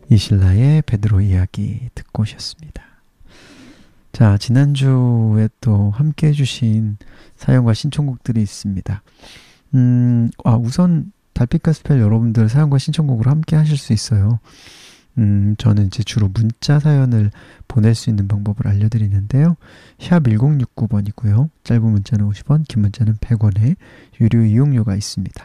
이실라의 베드로 이야기 듣고 오셨습니다. 자, 지난주에 또 함께 해주신 사연과 신청곡들이 있습니다. 우선 달빛 가스펠 여러분들 사연과 신청곡으로 함께 하실 수 있어요. 저는 이제 주로 문자 사연을 보낼 수 있는 방법을 알려드리는데요. 샵 1069번이고요. 짧은 문자는 50원, 긴 문자는 100원의 유료 이용료가 있습니다.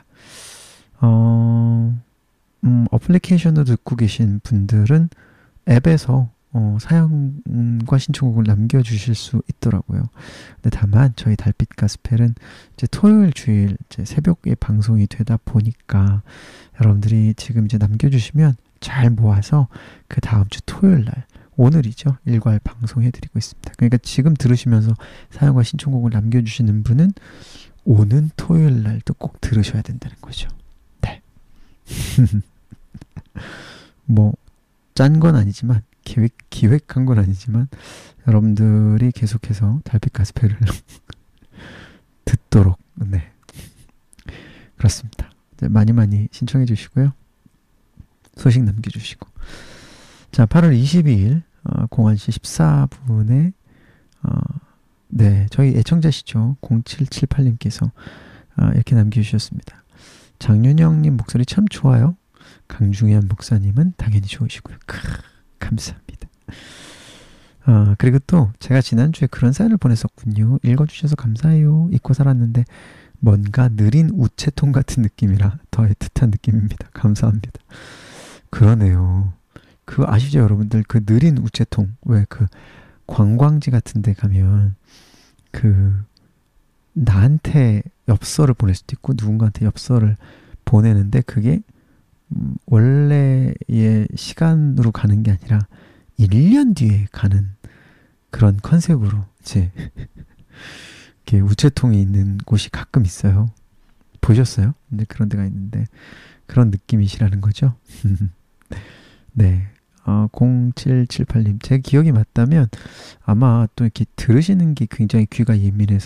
어플리케이션으로 듣고 계신 분들은 앱에서 사연과 신청곡을 남겨주실 수 있더라고요. 근데 다만 저희 달빛 가스펠은 이제 토요일 주일 이제 새벽에 방송이 되다 보니까 여러분들이 지금 이제 남겨주시면 잘 모아서 그 다음 주 토요일 날 오늘이죠. 일괄 방송해드리고 있습니다. 그러니까 지금 들으시면서 사연과 신청곡을 남겨주시는 분은 오는 토요일 날도 꼭 들으셔야 된다는 거죠. 네. 뭐 짠 건 아니지만 기획한 건 아니지만 여러분들이 계속해서 달빛 가스펠을 듣도록 네 그렇습니다. 많이 많이 신청해 주시고요. 소식 남겨주시고 자 8월 22일 01시 14분에 네 저희 애청자시죠. 0778님께서 이렇게 남겨주셨습니다. 장윤영님 목소리 참 좋아요. 강중현 목사님은 당연히 좋으시고요. 감사합니다. 그리고 또 제가 지난주에 그런 사연을 보냈었군요. 읽어주셔서 감사해요. 잊고 살았는데 뭔가 느린 우체통 같은 느낌이라 더 애틋한 느낌입니다. 감사합니다. 그러네요. 그 아시죠 여러분들? 그 느린 우체통 왜 그 관광지 같은 데 가면 그 나한테 엽서를 보낼 수도 있고 누군가한테 엽서를 보내는데 그게 원래의 시간으로 가는 게 아니라 1년 뒤에 가는 그런 컨셉으로 이제 이렇게 우체통이 있는 곳이 가끔 있어요. 보셨어요? 근데 그런 데가 있는데 그런 느낌이시라는 거죠. 네. 0778님 제 기억이 맞다면 아마 또 이렇게 들으시는 게 굉장히 귀가 예민해서